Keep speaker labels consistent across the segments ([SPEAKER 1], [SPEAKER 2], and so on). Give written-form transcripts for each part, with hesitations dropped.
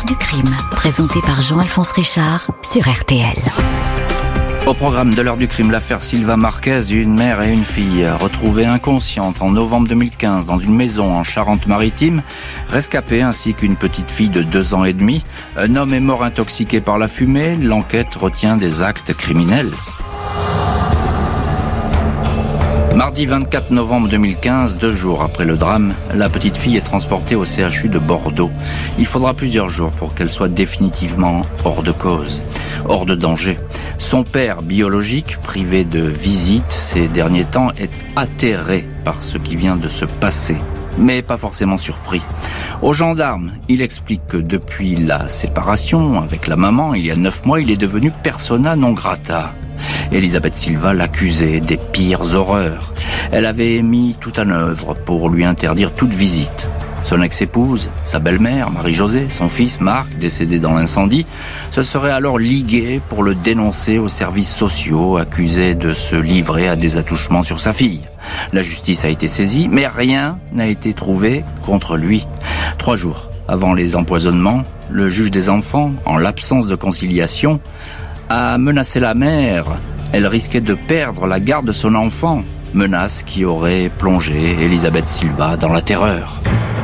[SPEAKER 1] L'heure du crime, présenté par Jean-Alphonse Richard sur RTL.
[SPEAKER 2] Au programme de l'heure du crime, l'affaire Silva Marquez, une mère et une fille retrouvées inconscientes en novembre 2015 dans une maison en Charente-Maritime, rescapées ainsi qu'une petite fille de 2 ans et demi. Un homme est mort intoxiqué par la fumée. L'enquête retient des actes criminels. Mardi 24 novembre 2015, 2 jours après le drame, la petite fille est transportée au CHU de Bordeaux. Il faudra plusieurs jours pour qu'elle soit définitivement hors de cause, hors de danger. Son père biologique, privé de visite ces derniers temps, est atterré par ce qui vient de se passer, mais pas forcément surpris. Aux gendarmes, il explique que depuis la séparation avec la maman, il y a 9 mois, il est devenu persona non grata. Elisabeth Silva l'accusait des pires horreurs. Elle avait mis tout en œuvre pour lui interdire toute visite. Son ex-épouse, sa belle-mère, Marie-Josée, son fils, Marc, décédé dans l'incendie, se seraient alors ligués pour le dénoncer aux services sociaux, accusé de se livrer à des attouchements sur sa fille. La justice a été saisie, mais rien n'a été trouvé contre lui. 3 jours avant les empoisonnements, le juge des enfants, en l'absence de conciliation, a menacé la mère. Elle risquait de perdre la garde de son enfant. Menace qui aurait plongé Elisabeth Silva dans la terreur.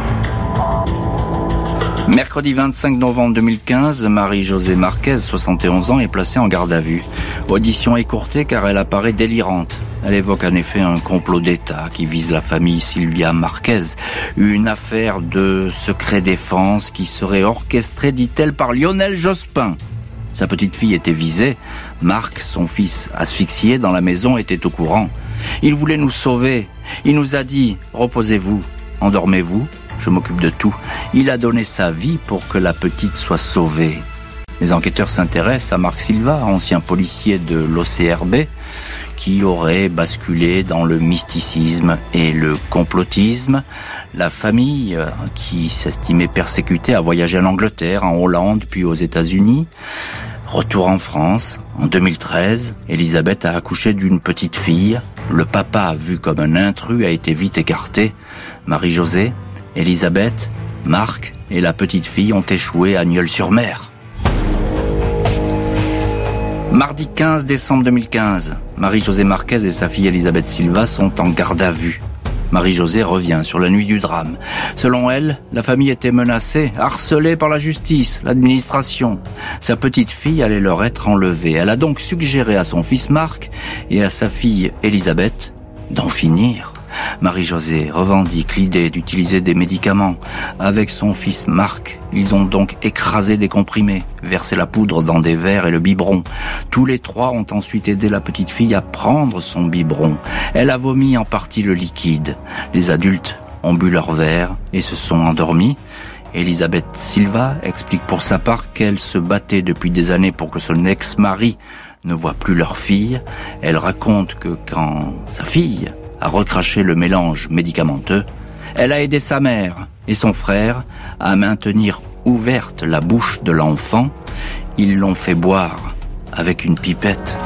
[SPEAKER 2] Mercredi 25 novembre 2015, Marie-Josée Marquez, 71 ans, est placée en garde à vue. Audition écourtée car elle apparaît délirante. Elle évoque en effet un complot d'État qui vise la famille Silvia Marquez. Une affaire de secret défense qui serait orchestrée, dit-elle, par Lionel Jospin. Sa petite fille était visée. Marc, son fils asphyxié dans la maison, était au courant. Il voulait nous sauver. Il nous a dit « Reposez-vous, endormez-vous, je m'occupe de tout ». Il a donné sa vie pour que la petite soit sauvée. Les enquêteurs s'intéressent à Marc Silva, ancien policier de l'OCRB, qui aurait basculé dans le mysticisme et le complotisme. La famille, qui s'estimait persécutée, a voyagé en Angleterre, en Hollande, puis aux États-Unis. Retour en France, en 2013, Elisabeth a accouché d'une petite fille. Le papa, vu comme un intrus, a été vite écarté. Marie-Josée, Elisabeth, Marc et la petite fille ont échoué à Nieul-sur-Mer. Mardi 15 décembre 2015, Marie-Josée Marquez et sa fille Elisabeth Silva sont en garde à vue. Marie-Josée revient sur la nuit du drame. Selon elle, la famille était menacée, harcelée par la justice, l'administration. Sa petite fille allait leur être enlevée. Elle a donc suggéré à son fils Marc et à sa fille Elisabeth d'en finir. Marie-Josée revendique l'idée d'utiliser des médicaments. Avec son fils Marc, ils ont donc écrasé des comprimés, versé la poudre dans des verres et le biberon. Tous les 3 ont ensuite aidé la petite fille à prendre son biberon. Elle a vomi en partie le liquide. Les adultes ont bu leur verre et se sont endormis. Elisabeth Silva explique pour sa part qu'elle se battait depuis des années pour que son ex-mari ne voie plus leur fille. Elle raconte que quand sa fille a recraché le mélange médicamenteux, elle a aidé sa mère et son frère à maintenir ouverte la bouche de l'enfant. Ils l'ont fait boire avec une pipette.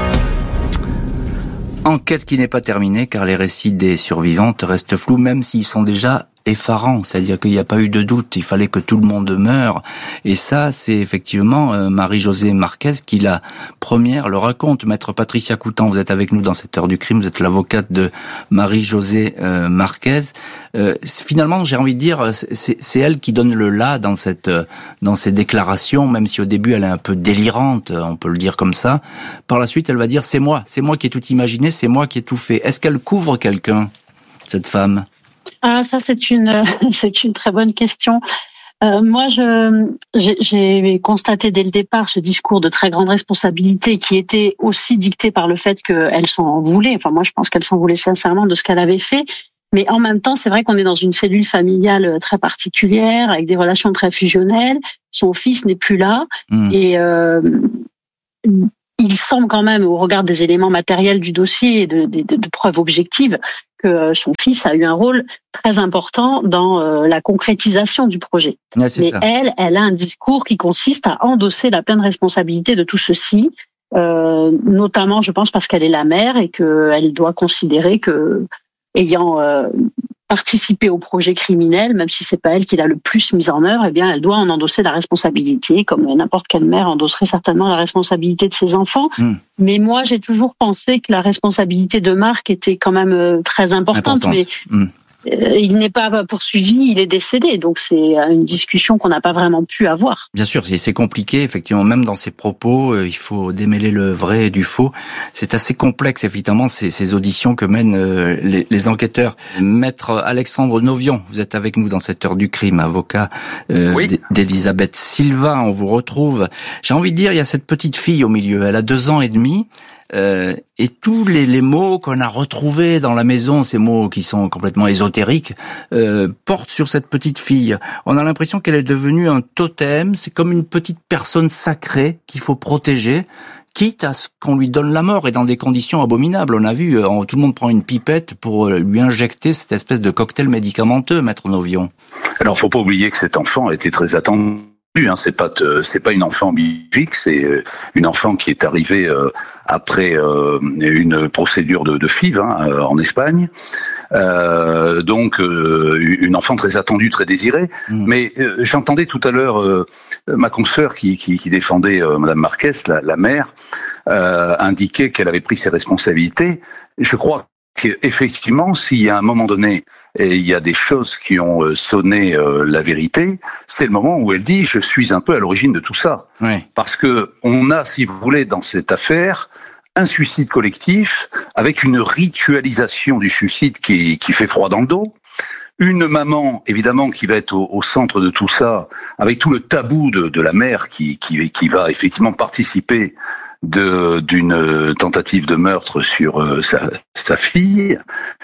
[SPEAKER 2] Enquête qui n'est pas terminée car les récits des survivantes restent flous, même s'ils sont déjà effarant, c'est-à-dire qu'il n'y a pas eu de doute, il fallait que tout le monde meure, et ça c'est effectivement Marie-Josée Marquez qui la première le raconte. Maître Patricia Coutan, vous êtes avec nous dans cette heure du crime, vous êtes l'avocate de Marie-Josée Marquez. Finalement, j'ai envie de dire, c'est elle qui donne le là dans ces déclarations, même si au début elle est un peu délirante, on peut le dire comme ça. Par la suite, elle va dire c'est moi qui ai tout imaginé, c'est moi qui ai tout fait. Est-ce qu'elle couvre quelqu'un, cette femme ?
[SPEAKER 3] Ah, ça c'est une très bonne question. Moi, j'ai constaté dès le départ ce discours de très grande responsabilité qui était aussi dicté par le fait qu'elle s'en voulait. Enfin, moi, je pense qu'elle s'en voulait sincèrement de ce qu'elle avait fait. Mais en même temps, c'est vrai qu'on est dans une cellule familiale très particulière, avec des relations très fusionnelles. Son fils n'est plus là. Et il semble quand même, au regard des éléments matériels du dossier et de preuves objectives, que son fils a eu un rôle très important dans la concrétisation du projet.
[SPEAKER 2] Ouais,
[SPEAKER 3] mais
[SPEAKER 2] ça.
[SPEAKER 3] elle a un discours qui consiste à endosser la pleine responsabilité de tout ceci, notamment, je pense, parce qu'elle est la mère et qu'elle doit considérer que, ayant participer au projet criminel, même si c'est pas elle qui l'a le plus mis en œuvre, eh bien, elle doit en endosser la responsabilité, comme n'importe quelle mère endosserait certainement la responsabilité de ses enfants. Mais moi, j'ai toujours pensé que la responsabilité de Marc était quand même très importante. Mais il n'est pas poursuivi, il est décédé. Donc c'est une discussion qu'on n'a pas vraiment pu avoir.
[SPEAKER 2] Bien sûr, c'est compliqué, effectivement, même dans ses propos, il faut démêler le vrai et du faux. C'est assez complexe, effectivement, ces auditions que mènent les enquêteurs. Maître Alexandre Novion, vous êtes avec nous dans cette heure du crime, avocat d'Elisabeth Silva, on vous retrouve. J'ai envie de dire, il y a cette petite fille au milieu, elle a 2 ans et demi. Et tous les mots qu'on a retrouvés dans la maison, ces mots qui sont complètement ésotériques, portent sur cette petite fille. On a l'impression qu'elle est devenue un totem, c'est comme une petite personne sacrée qu'il faut protéger, quitte à ce qu'on lui donne la mort, et dans des conditions abominables. On a vu, tout le monde prend une pipette pour lui injecter cette espèce de cocktail médicamenteux, Maître Novion.
[SPEAKER 4] Alors, faut pas oublier que cet enfant a été très attendu. C'est pas une enfant biologique, c'est une enfant qui est arrivée après une procédure de FIV en Espagne. Donc une enfant très attendue, très désirée. Mais j'entendais tout à l'heure ma consoeur qui défendait Madame Marquez, la mère, indiquer qu'elle avait pris ses responsabilités. Je crois qu'effectivement, s'il y a un moment donné, et il y a des choses qui ont sonné la vérité, c'est le moment où elle dit « je suis un peu à l'origine de tout ça ». Parce que on a, si vous voulez, dans cette affaire, un suicide collectif avec une ritualisation du suicide qui fait froid dans le dos. Une maman, évidemment, qui va être au centre de tout ça, avec tout le tabou de la mère qui va effectivement participer d'une tentative de meurtre sur sa fille.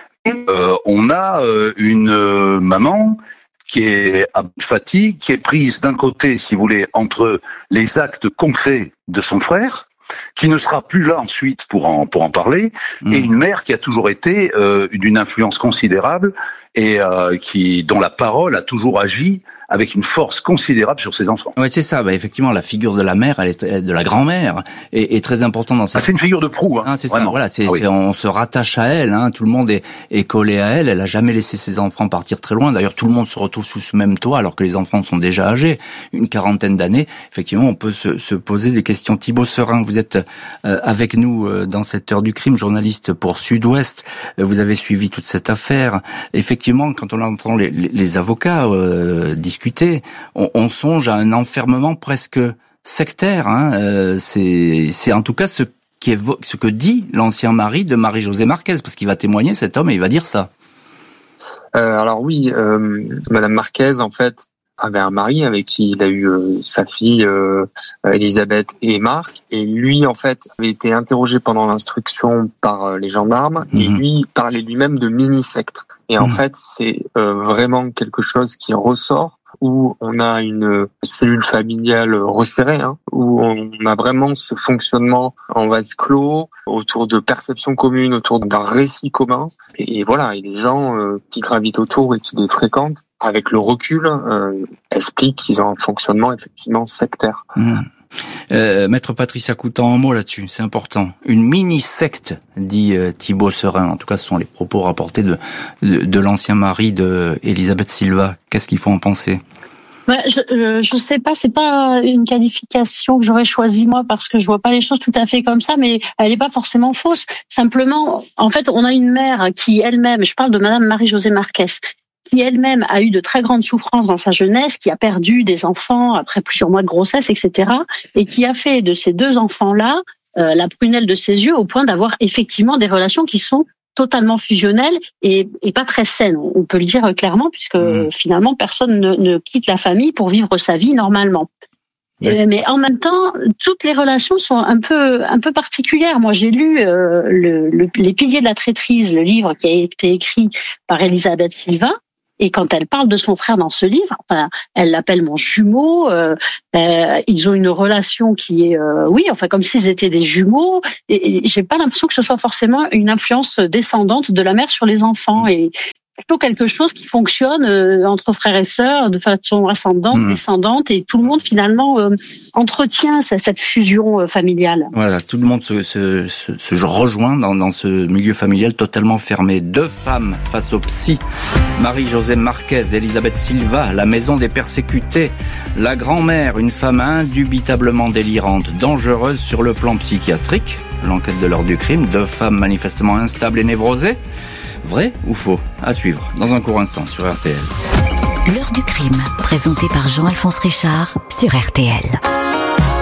[SPEAKER 4] On a une maman qui est à bout de fatigue, qui est prise d'un côté, si vous voulez, entre les actes concrets de son frère, qui ne sera plus là ensuite pour en parler, et une mère qui a toujours été d'une influence considérable et dont la parole a toujours agi avec une force considérable sur ses enfants.
[SPEAKER 2] Ouais, c'est ça. Effectivement, la figure de la mère, de la grand-mère, est très importante dans ça.
[SPEAKER 4] C'est une figure de proue.
[SPEAKER 2] C'est vraiment ça. Voilà, on se rattache à elle. Tout le monde est collé à elle. Elle a jamais laissé ses enfants partir très loin. D'ailleurs, tout le monde se retrouve sous ce même toit, alors que les enfants sont déjà âgés, une 40aine d'années. Effectivement, on peut se poser des questions. Thibaut Serin, vous êtes avec nous dans cette heure du crime, journaliste pour Sud-Ouest. Vous avez suivi toute cette affaire. Effectivement, quand on entend les avocats discuter, on songe à un enfermement presque sectaire. C'est en tout cas ce que dit l'ancien mari de Marie-Josée Marquez, parce qu'il va témoigner, cet homme, et il va dire ça.
[SPEAKER 5] Alors oui, Madame Marquez, en fait, avait un mari avec qui il a eu sa fille Elisabeth et Marc, et lui en fait avait été interrogé pendant l'instruction par les gendarmes, et lui parlait lui-même de mini-secte. Et en fait, c'est vraiment quelque chose qui ressort, où on a une cellule familiale resserrée, où on a vraiment ce fonctionnement en vase clos, autour de perceptions communes, autour d'un récit commun. Et voilà, et les gens qui gravitent autour et qui les fréquentent, avec le recul, expliquent qu'ils ont un fonctionnement effectivement sectaire.
[SPEAKER 2] Maître Patricia Coutan, un mot là-dessus, c'est important. Une mini-secte, dit Thibaut Serin. En tout cas, ce sont les propos rapportés de l'ancien mari de Elisabeth Silva. Qu'est-ce qu'il faut en penser ?
[SPEAKER 3] Je sais pas, c'est pas une qualification que j'aurais choisie moi, parce que je vois pas les choses tout à fait comme ça, mais elle est pas forcément fausse. Simplement, en fait, on a une mère qui elle-même, je parle de Madame Marie-Josée Marquez, qui elle-même a eu de très grandes souffrances dans sa jeunesse, qui a perdu des enfants après plusieurs mois de grossesse, etc., et qui a fait de ces 2 enfants-là la prunelle de ses yeux, au point d'avoir effectivement des relations qui sont totalement fusionnelles et pas très saines. On peut le dire clairement, puisque finalement personne ne quitte la famille pour vivre sa vie normalement. Mais en même temps, toutes les relations sont un peu particulières. Moi, j'ai lu Les piliers de la traîtrise, le livre qui a été écrit par Elisabeth Silva. Et quand elle parle de son frère dans ce livre, elle l'appelle mon jumeau. Ils ont une relation qui est, comme s'ils étaient des jumeaux. Et j'ai pas l'impression que ce soit forcément une influence descendante de la mère sur les enfants. Et plutôt quelque chose qui fonctionne entre frères et sœurs de façon ascendante, descendante, et tout le monde finalement entretient cette fusion familiale.
[SPEAKER 2] Voilà, tout le monde se rejoint dans ce milieu familial totalement fermé. 2 femmes face au psy. Marie-Josée Marquez, Elisabeth Silva, la maison des persécutés. La grand-mère, une femme indubitablement délirante, dangereuse sur le plan psychiatrique. L'enquête de l'heure du crime, 2 femmes manifestement instables et névrosées. Vrai ou faux? À suivre dans un court instant sur RTL.
[SPEAKER 1] L'heure du crime, présenté par Jean-Alphonse Richard sur RTL.